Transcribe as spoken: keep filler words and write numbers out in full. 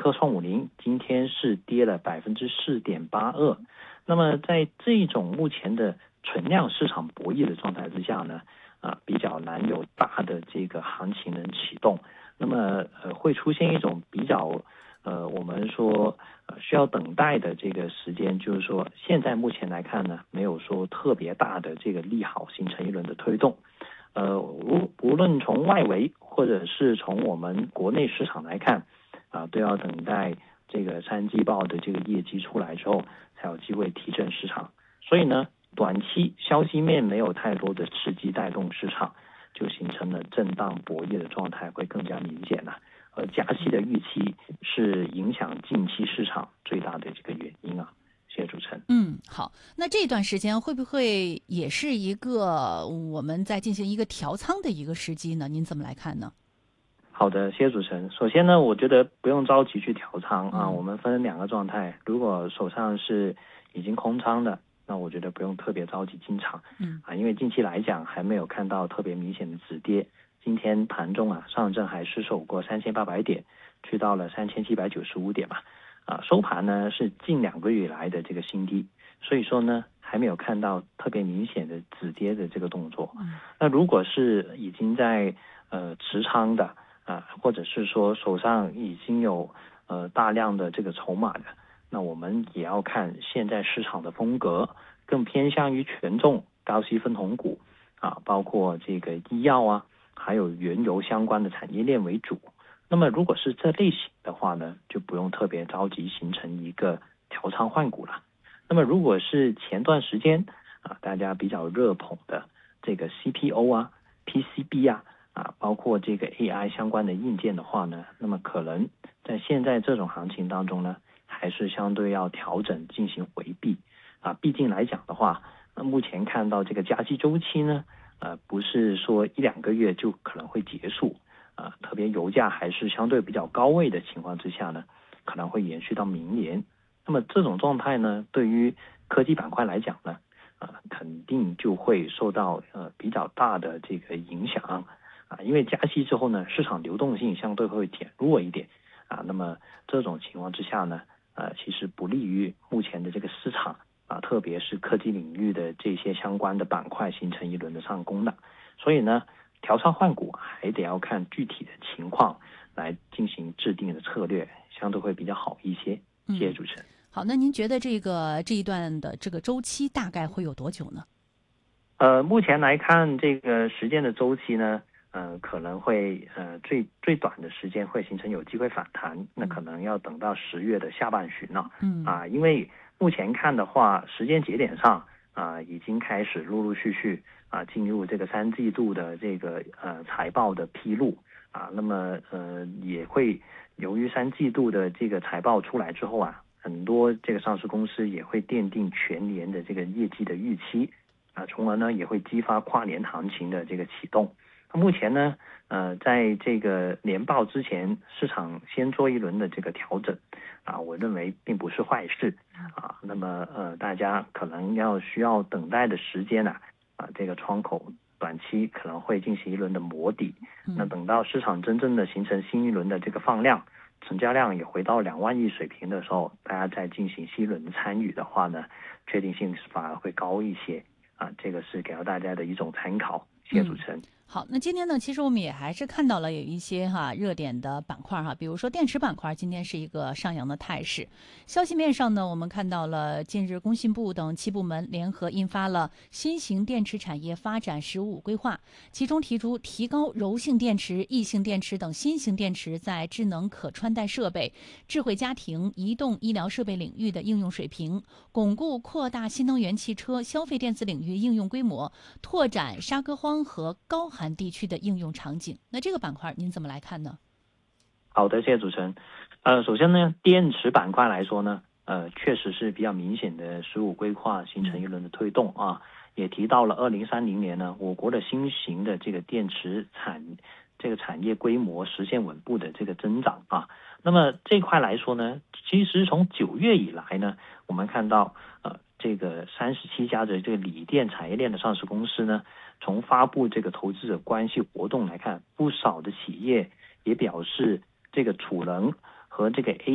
科创五零今天是跌了百分之四点八二。那么在这种目前的存量市场博弈的状态之下呢，啊，比较难有大的这个行情能启动。那么呃会出现一种比较呃我们说呃需要等待的这个时间，就是说现在目前来看呢，没有说特别大的这个利好形成一轮的推动。呃无无论从外围或者是从我们国内市场来看啊，都要等待这个三季报的这个业绩出来之后，才有机会提振市场。所以呢，短期消息面没有太多的刺激带动市场，就形成了震荡博弈的状态，会更加明显了。而加息的预期是影响近期市场最大的这个原因啊。谢谢主持人。 嗯，好，那这段时间会不会也是一个我们在进行一个调仓的一个时机呢？您怎么来看呢？ 好的，谢谢主持人。首先呢，我觉得不用着急去调仓啊， 嗯、 我们分两个状态。如果手上是已经空仓的，那我觉得不用特别着急进场。 嗯啊，因为近期来讲还没有看到特别明显的止跌。今天盘中啊，上证还失守过三千八百点，去到了三千七百九十五点嘛。啊，收盘呢是近两个月以来的这个新低，所以说呢还没有看到特别明显的止跌的这个动作。 嗯那如果是已经在呃持仓的啊，或者是说手上已经有呃大量的这个筹码的，那我们也要看现在市场的风格，更偏向于权重高息分红股啊，包括这个医药啊，还有原油相关的产业链为主。那么如果是这类型的话呢，就不用特别着急形成一个调仓换股了。那么如果是前段时间啊大家比较热捧的这个 C P O 啊、P C B 啊啊，包括这个 A I 相关的硬件的话呢，那么可能在现在这种行情当中呢，还是相对要调整进行回避啊。毕竟来讲的话，那目前看到这个加息周期呢，呃，不是说一两个月就可能会结束。啊，特别油价还是相对比较高位的情况之下呢，可能会延续到明年。那么这种状态呢，对于科技板块来讲呢，呃，肯定就会受到呃比较大的这个影响啊，因为加息之后呢，市场流动性相对会减弱一点啊。那么这种情况之下呢，呃，其实不利于目前的这个市场啊，特别是科技领域的这些相关的板块形成一轮的上攻的。所以呢，调仓换股还得要看具体的情况来进行制定的策略，相对会比较好一些。谢谢主持人。 嗯、好，那您觉得这个这一段的这个周期大概会有多久呢？ 呃，目前来看，这个时间的周期呢，呃，可能会呃最最短的时间会形成有机会反弹，那可能要等到十月的下半旬了。 嗯啊，因为目前看的话，时间节点上啊，已经开始陆陆续续啊进入这个三季度的这个呃财报的披露啊，那么呃也会由于三季度的这个财报出来之后啊，很多这个上市公司也会奠定全年的这个业绩的预期。啊，从而呢也会激发跨年行情的这个启动。那目前呢，呃，在这个年报之前，市场先做一轮的这个调整，啊，我认为并不是坏事啊。那么呃，大家可能要需要等待的时间呢，啊，这个窗口短期可能会进行一轮的磨底。那等到市场真正的形成新一轮的这个放量，成交量也回到两万亿水平的时候，大家再进行新一轮的参与的话呢，确定性反而会高一些。啊，这个是给到大家的一种参考，谢谢主持人。 嗯好，那今天呢，其实我们也还是看到了有一些哈热点的板块哈，比如说电池板块，今天是一个上扬的态势。消息面上呢，我们看到了近日工信部等七部门联合印发了新型电池产业发展“十五”规划，其中提出提高柔性电池、异性电池等新型电池在智能可穿戴设备、智慧家庭、移动医疗设备领域的应用水平，巩固扩大新能源汽车、消费电子领域应用规模，拓展沙戈荒和高寒地区的应用场景。那这个板块您怎么来看呢？ 好的，谢谢主持人。呃，首先呢，电池板块来说呢，呃，确实是比较明显的十五规划形成一轮的推动啊，也提到了二零三零年呢，我国的新型的这个电池产这个产业规模实现稳步的这个增长啊。那么这块来说呢，其实从九月以来呢，我们看到呃这个三十七家的这个锂电产业链的上市公司呢，从发布这个投资者关系活动来看，不少的企业也表示这个储能和这个 A